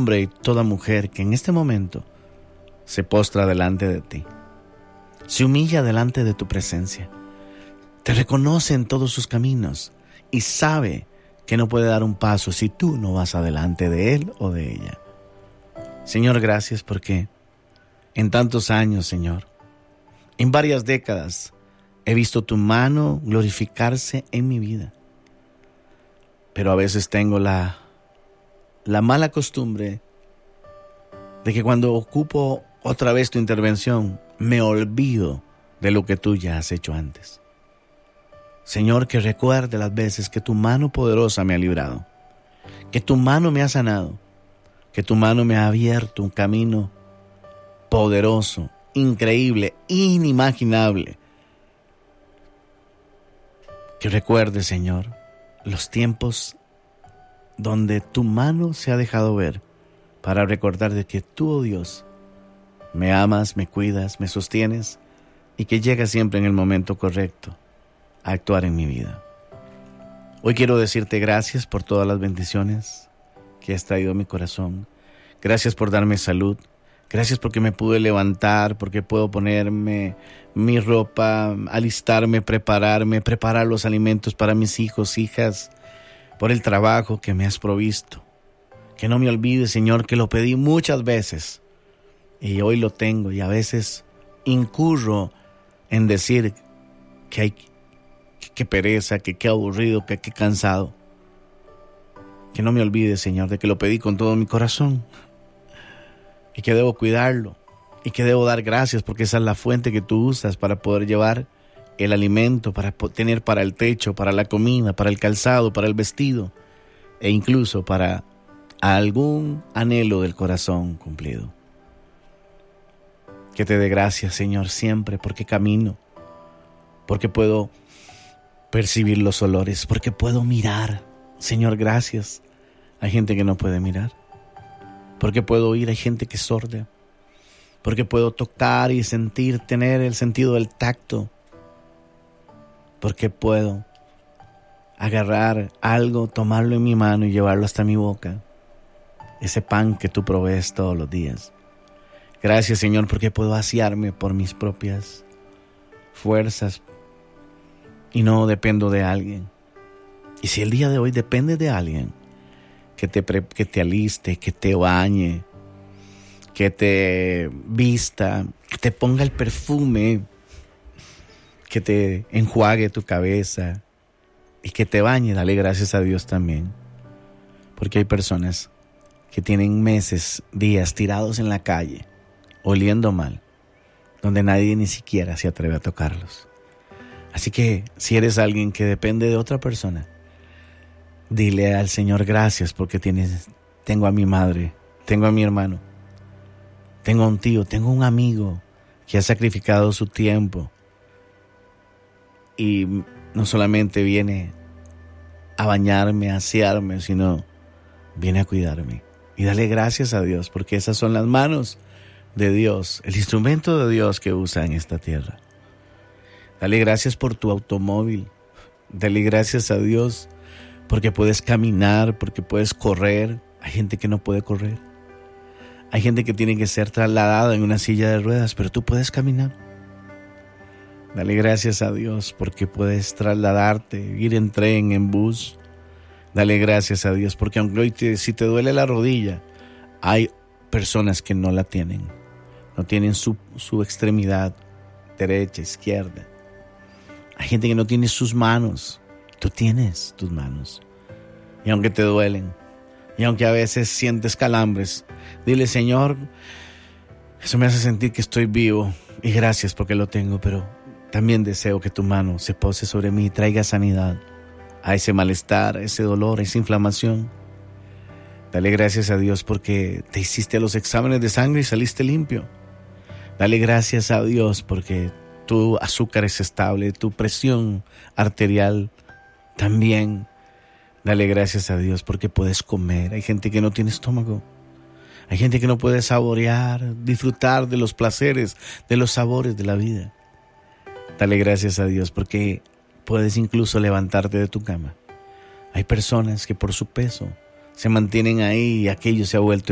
hombre y toda mujer que en este momento se postra delante de ti, se humilla delante de tu presencia, te reconoce en todos sus caminos y sabe que no puede dar un paso si tú no vas adelante de él o de ella. Señor, gracias porque en tantos años, Señor, en varias décadas, he visto tu mano glorificarse en mi vida. Pero a veces tengo la mala costumbre de que cuando ocupo otra vez tu intervención, me olvido de lo que tú ya has hecho antes. Señor, que recuerde las veces que tu mano poderosa me ha librado, que tu mano me ha sanado, que tu mano me ha abierto un camino poderoso, increíble, inimaginable. Que recuerde, Señor, los tiempos donde tu mano se ha dejado ver para recordar de que tú, oh Dios, me amas, me cuidas, me sostienes y que llegas siempre en el momento correcto a actuar en mi vida. Hoy quiero decirte gracias por todas las bendiciones que has traído a mi corazón. Gracias por darme salud. Gracias porque me pude levantar, porque puedo ponerme mi ropa, alistarme, preparar los alimentos para mis hijos, hijas, por el trabajo que me has provisto. Que no me olvide, Señor, que lo pedí muchas veces y hoy lo tengo, y a veces incurro en decir que qué pereza, que qué aburrido, que qué cansado. Que no me olvide, Señor, de que lo pedí con todo mi corazón y que debo cuidarlo y que debo dar gracias porque esa es la fuente que tú usas para poder llevar el alimento, para tener para el techo, para la comida, para el calzado, para el vestido e incluso para algún anhelo del corazón cumplido. Que te dé gracias, Señor, siempre porque camino, porque puedo percibir los olores, porque puedo mirar. Señor, gracias. Hay gente que no puede mirar. Porque puedo oír, hay gente que es sorda. Porque puedo tocar y sentir, tener el sentido del tacto. Porque puedo agarrar algo, tomarlo en mi mano y llevarlo hasta mi boca. Ese pan que tú provees todos los días. Gracias, Señor, porque puedo asearme por mis propias fuerzas y no dependo de alguien. Y si el día de hoy depende de alguien, que te aliste, que te bañe, que te vista, que te ponga el perfume, que te enjuague tu cabeza y que te bañe, dale gracias a Dios también. Porque hay personas que tienen meses, días tirados en la calle, oliendo mal, donde nadie ni siquiera se atreve a tocarlos. Así que si eres alguien que depende de otra persona, dile al Señor gracias porque tengo a mi madre, tengo a mi hermano, tengo a un tío, tengo un amigo que ha sacrificado su tiempo y no solamente viene a bañarme, a asearme, sino viene a cuidarme. Y dale gracias a Dios porque esas son las manos de Dios, el instrumento de Dios que usa en esta tierra. Dale gracias por tu automóvil, dale gracias a Dios porque puedes caminar, porque puedes correr. Hay gente que no puede correr. Hay gente que tiene que ser trasladada en una silla de ruedas, pero tú puedes caminar. Dale gracias a Dios porque puedes trasladarte, ir en tren, en bus. Dale gracias a Dios porque aunque hoy si te duele la rodilla, hay personas que no la tienen. No tienen su extremidad derecha, izquierda. Hay gente que no tiene sus manos. Tú tienes tus manos. Y aunque te duelen, y aunque a veces sientes calambres, dile, Señor, eso me hace sentir que estoy vivo y gracias porque lo tengo, pero también deseo que tu mano se pose sobre mí y traiga sanidad a ese malestar, a ese dolor, a esa inflamación. Dale gracias a Dios porque te hiciste los exámenes de sangre y saliste limpio. Dale gracias a Dios porque tu azúcar es estable, tu presión arterial también. Dale gracias a Dios porque puedes comer. Hay gente que no tiene estómago. Hay gente que no puede saborear, disfrutar de los placeres, de los sabores de la vida. Dale gracias a Dios porque puedes incluso levantarte de tu cama. Hay personas que por su peso se mantienen ahí y aquello se ha vuelto